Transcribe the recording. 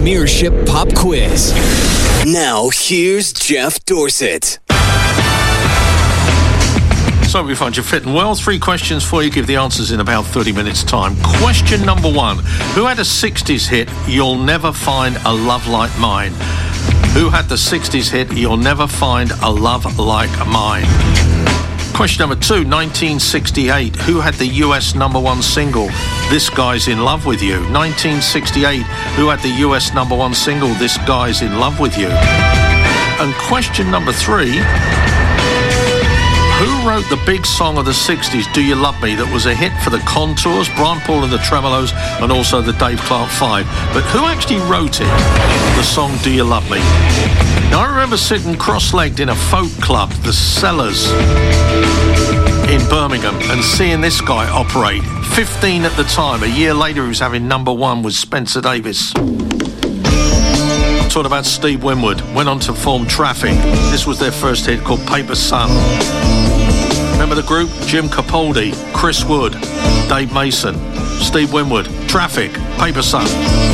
Premiership Pop Quiz. Now, here's Jeff Dorset. So we find you fit and well. 3 questions for you. Give the answers in about 30 minutes' time. Question number 1. Who had a 60s hit, You'll Never Find a Love Like Mine? Who had the 60s hit, You'll Never Find a Love Like Mine? Question number 2, 1968. Who had the US #1 single, This Guy's in Love with You? 1968. Who had the US #1 single, This Guy's in Love with You? And question number 3. Who wrote the big song of the 60s, Do You Love Me, that was a hit for the Contours, Brian Paul and the Tremolos, and also the Dave Clark 5? But who actually wrote it, the song Do You Love Me? Now, I remember sitting cross-legged in a folk club, the Cellars, in Birmingham, and seeing this guy operate. 15 at the time. A year later, he was having #1 with Spencer Davis. I'm talking about Steve Winwood. Went on to form Traffic. This was their first hit, called Paper Sun. Remember the group? Jim Capaldi, Chris Wood, Dave Mason, Steve Winwood, Traffic, Paper Sun.